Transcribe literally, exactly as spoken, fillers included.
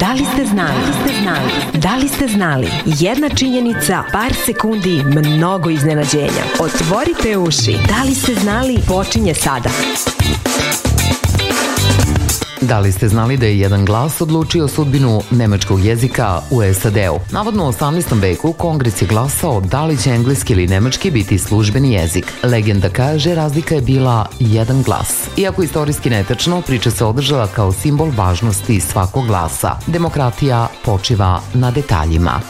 Da li ste znali? Da li ste znali? Da li ste znali? Jedna činjenica, par sekundi, mnogo iznenađenja. Otvorite uši. Da li ste znali? Počinje sada. Da li ste znali da je jedan glas odlučio sudbinu nemačkog jezika u S A D-u? Navodno u osamnaestom veku Kongres je glasao da li će engleski ili nemački biti službeni jezik. Legenda kaže razlika je bila jedan glas. Iako istorijski netačno, priča se održala kao simbol važnosti svakog glasa. Demokratija počiva na detaljima.